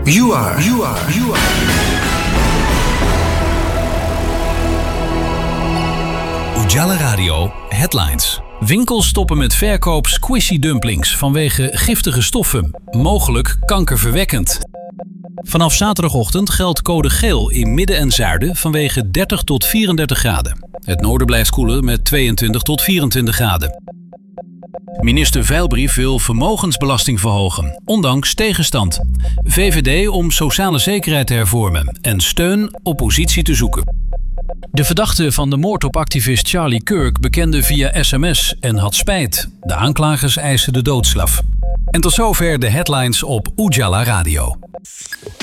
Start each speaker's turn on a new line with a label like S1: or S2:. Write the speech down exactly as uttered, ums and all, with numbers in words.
S1: You are, you are, you are.
S2: Ujala Radio Headlines. Winkels stoppen met verkoop squishy dumplings vanwege giftige stoffen, mogelijk kankerverwekkend. Vanaf zaterdagochtend geldt code geel in midden en zuiden vanwege dertig tot vierendertig graden. Het noorden blijft koeler met tweeëntwintig tot vierentwintig graden. Minister Veilbrief wil vermogensbelasting verhogen, ondanks tegenstand. V V D om sociale zekerheid te hervormen en steun oppositie te zoeken. De verdachte van de moord op activist Charlie Kirk bekende via sms en had spijt. De aanklagers eisen de doodstraf. En tot zover de headlines op Ujala Radio.